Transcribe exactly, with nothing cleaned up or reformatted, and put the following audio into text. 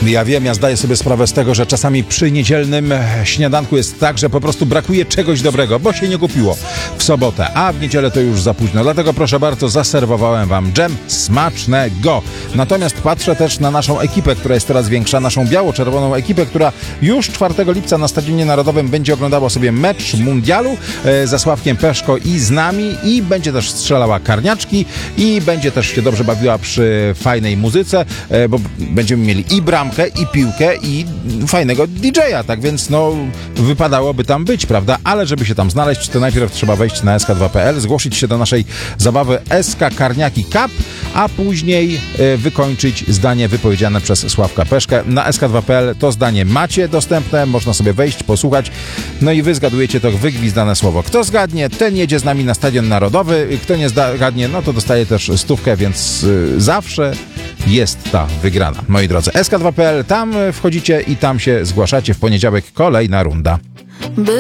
Ja wiem, ja zdaję sobie sprawę z tego, że czasami przy niedzielnym śniadanku jest tak, że po prostu brakuje czegoś dobrego, bo się nie kupiło w sobotę, a w niedzielę to już za późno. Dlatego proszę bardzo, zaserwowałem wam dżem smacznego. Natomiast patrzę też na naszą ekipę, która jest coraz większa, naszą biało-czerwoną ekipę, która już czwartego lipca na Stadionie Narodowym będzie oglądała sobie mecz mundialu e, ze Sławkiem Peszko i z nami i będzie też strzelała karniaczki i będzie też się dobrze bawiła przy fajnej muzyce, e, bo będziemy mieli i bramkę, i piłkę, i fajnego didżeja, tak więc no wypadałoby tam być, prawda? Ale żeby się tam znaleźć, to najpierw trzeba wejść na S K dwa kropka P L, zgłosić się do naszej zabawy S K Karniaki Cup, a później e, wykończyć zdanie wypowiedziane przez Sławka Peszkę. Na S K dwa kropka P L to zdanie macie dostępne, można sobie wejść, posłuchać, no i wy zgadujecie to wygwizdane słowo. Kto zgadnie, ten jedzie z nami na Stadion Narodowy, kto nie zgadnie, no to dostaje też stówkę, więc y, zawsze jest ta wygrana. Moi drodzy, S K dwa kropka P L, tam wchodzicie i tam się zgłaszacie. W poniedziałek kolejna runda.